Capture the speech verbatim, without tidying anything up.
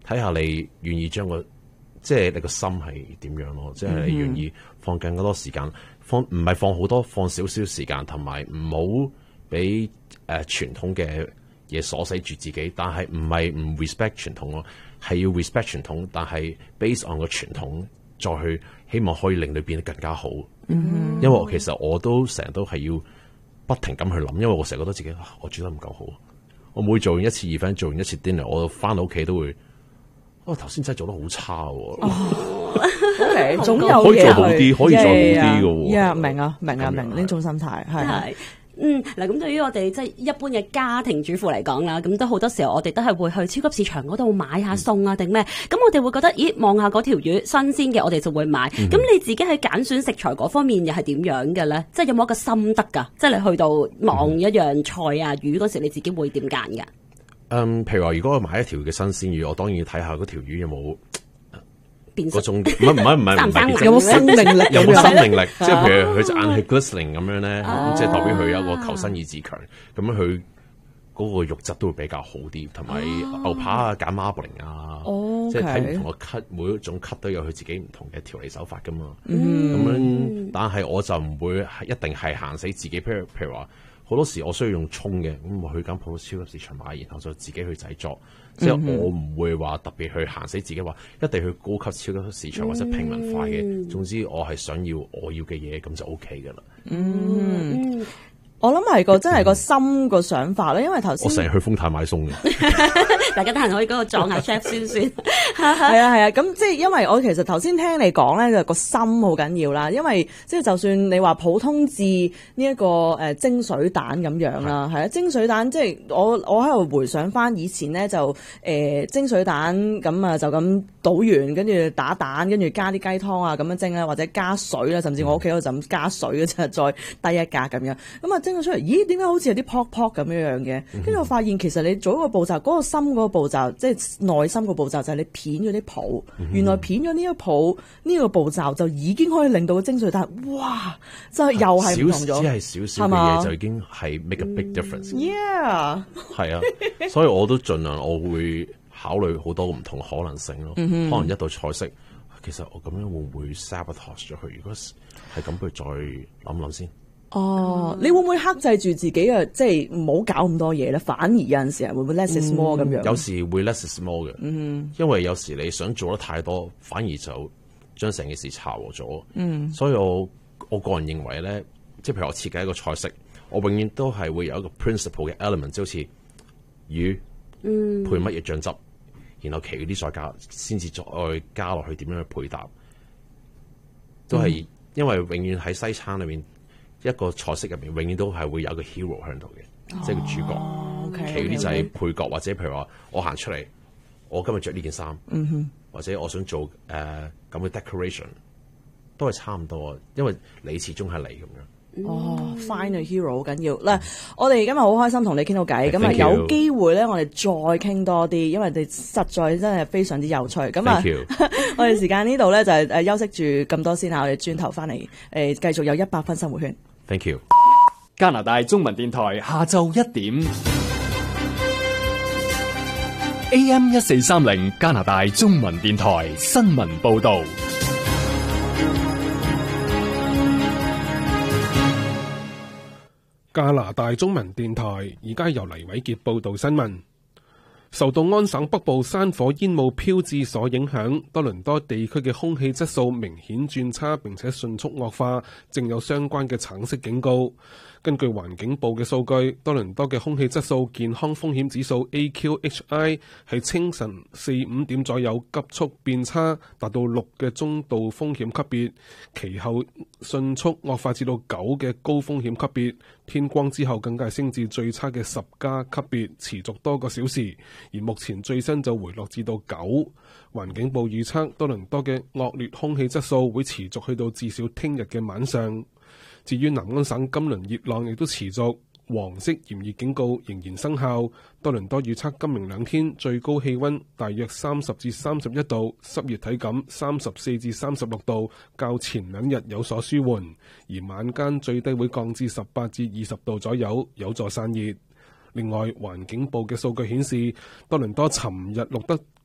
睇下你願意將個即係你個心係點樣咯，即係你願意放更加多時間，放唔係放好多，放少少時間，同埋唔好俾誒傳統嘅嘢鎖死住自己。但係唔係唔 respect 傳統咯，係要 respect 傳統，但係 based on 個傳統再去希望可以令你變得更加好。嗯、因為我其實我都成日都係要不停咁去諗，因為我成日覺得自己、啊、我煮得唔夠好。我每做完一次 event， 做完一次 dinner， 我翻到屋企都會。我頭先真係做得好差喎、哦 ，OK， 總有可以做好啲，可以做好啲嘅喎。 Yeah, 明啊，明啊，明呢種心態係。 嗯，嗱，咁對於我哋即係一般嘅家庭主婦嚟講啦，咁都好多時候我哋都係會去超級市場嗰度買下餸啊定咩，咁、嗯、我哋會覺得，咦，望下嗰條魚新鮮嘅，我哋就會買。咁、嗯、你自己喺揀選食材嗰方面又係點樣嘅咧？即係有冇一個心得㗎？即係你去到望一樣菜啊魚嗰時，你自己會點揀㗎？ 嗯，譬如話，如果我買一條嘅新鮮魚，我當然要睇下嗰條魚有冇嗰種，唔係唔係唔係唔係有冇生命力， 有冇生命力？即係譬如佢隻眼係 glistening 咁樣咧，咁即係代表佢有一個求生意志強，咁樣佢嗰個肉質都會比較好啲，同埋牛扒啊、揀 marbling 啊，即係睇唔同嘅 cut，每一種 cut 都有佢自己唔同嘅調理手法噶嘛。咁樣，但係我就唔會一定係限死自己，譬如譬如話。好多時我需要用葱嘅，咁我去間鋪超級市場買，然後就自己去製作。即係、嗯、我唔會話特別去限死自己話，一定去高級超級市場或者平民化嘅。嗯、總之我係想要我要嘅嘢，咁就 O K 噶啦。 嗯。嗯我諗係個真係個心個想法咧，因為頭先我成日去豐泰買餸嘅， 大家得閒可以嗰度撞下 chef 先算。 係啊係啊，咁即係因為我其實頭先聽你講咧，就個心好緊要啦。因為即係就算你話普通至呢一個誒蒸水蛋咁樣啦，係啊蒸水蛋即係我我喺度回想翻以前咧就誒、呃、蒸水蛋咁啊就咁倒完，跟住打蛋，跟住加啲雞湯啊咁樣蒸啦，或者加水啦，甚至我屋企嗰陣加水嘅啫，再低一格咁樣咁啊。蒸咗出嚟，咦？點解好似有啲撲撲咁樣樣嘅？跟住、嗯、我發現其實你做一個步驟，嗰、嗰個心嗰個步驟，即係內心個步驟，就係你片咗啲泡。嗯、原來片咗呢一泡，呢、呢個步驟就已經可以令到個蒸水蛋，哇！就又係唔同咗， 只係少少嘅嘢就已經係 make a big difference。 Yeah， 係啊，所以我都盡量我會考慮好多唔同可能性咯。嗯、哼可能一道菜式，其實我咁樣會唔會 sabotage 咗佢？如果係咁，不如再諗諗先。 哦，你會唔會克制住自己啊？即係唔好搞咁多嘢咧，反而有陣時係會唔會 less is more 咁樣？ 有時會 less is more 嘅，嗯，因為有時你想做得太多，反而就將成件事炒和咗。嗯，所以我我個人認為咧，即係譬如我設計一個菜式，我永遠都係會有一個 principle 嘅 element，即好似魚，嗯，配乜嘢醬汁，然後其餘啲再加，先至再加落去點樣去配搭，都係、嗯、因為永遠喺西餐裏面。一個菜式入面，永遠都係會有一個 hero 喺度嘅，哦、即係個主角。Okay, 其餘啲就係配角，okay. 或者譬如話我行出嚟，我今日着呢件衫，嗯、哼或者我想做誒咁嘅 decoration，都係差唔多。因為你始終係你咁樣。 哦 ，find a hero 好緊要。嗱，我哋今日好開心同你傾到偈，咁啊有機會咧，我哋再傾多啲，因為你實在真係非常之有趣。咁啊，我哋時間呢度咧就係誒休息住咁多先嚇，我哋轉頭翻嚟誒繼續有一百分生活圈。 Thank you。 加拿大中文電台下晝一點 A M 一四三零加拿大中文電台新聞報導。 加拿大中文電台而家由黎偉傑報導新聞。受到安省北部山火煙霧飄至所影響，多倫多地區嘅空氣質素明顯轉差，並且迅速惡化，正有相關嘅橙色警告。根據環境部嘅數據，多倫多嘅空氣質素健康風險指數 A Q H I 喺清晨四五點左右急速變差，達到六嘅中度風險級別，其後迅速惡化至到九嘅高風險級別，天光之後更加係升至最差嘅十加級別，持續多個小時，而目前最新就回落至到九。環境部預測多倫多嘅惡劣空氣質素會持續去到至少聽日嘅晚上。至於南安省今輪熱浪亦都持續，黃色炎熱警告仍然生效。多倫多預測今明兩天最高氣溫大約三十至三十一度，濕熱體感三十四至三十六度，較前兩日有所舒緩。而晚間最低會降至十八至二十度左右，有助散熱。另外，環境部嘅數據顯示，多倫多尋日錄得